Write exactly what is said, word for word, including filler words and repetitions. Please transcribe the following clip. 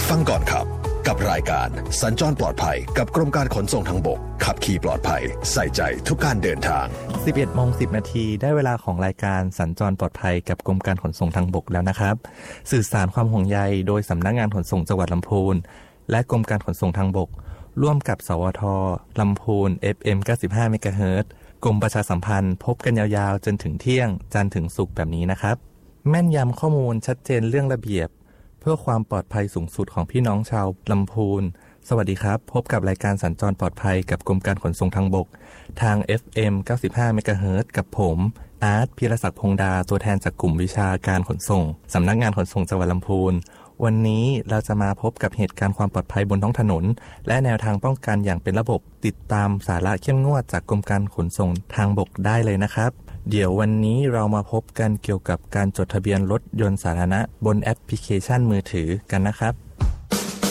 ฟังก่อนครับกับรายการสัญจรปลอดภัยกับกรมการขนส่งทางบกขับขี่ปลอดภัยใส่ใจทุกการเดินทางสิบเอ็ดโมงสิบนาทีได้เวลาของรายการสัญจรปลอดภัยกับกรมการขนส่งทางบกแล้วนะครับสื่อสารความห่วงใยโดยสำนักงานขนส่งจังหวัดลำพูนและกรมการขนส่งทางบกร่วมกับสวท.ลำพูน เอฟ เอ็ม เก้าสิบห้า เมกะเฮิรตซ์กรมประชาสัมพันธ์พบกันยาวๆจนถึงเที่ยงจันทร์ถึงศุกร์แบบนี้นะครับแม่นยำข้อมูลชัดเจนเรื่องระเบียบเพื่อความปลอดภัยสูงสุดของพี่น้องชาวลำพูนสวัสดีครับพบกับรายการสัญจรปลอดภัยกับกรมการขนส่งทางบกทาง เอฟ เอ็ม เก้าสิบห้า เมกะเฮิรตซ์กับผมอาร์ต พีรศักดิ์พงษ์ดาตัวแทนจากกลุ่มวิชาการขนส่งสำนักงานขนส่งจังหวัดลำพูนวันนี้เราจะมาพบกับเหตุการณ์ความปลอดภัยบนท้องถนนและแนวทางป้องกันอย่างเป็นระบบติดตามสาระเข้มงวดจากกรมการขนส่งทางบกได้เลยนะครับเดี๋ยววันนี้เรามาพบกันเกี่ยวกับการจดทะเบียนรถยนต์สาธารณะบนแอปพลิเคชันมือถือกันนะครับ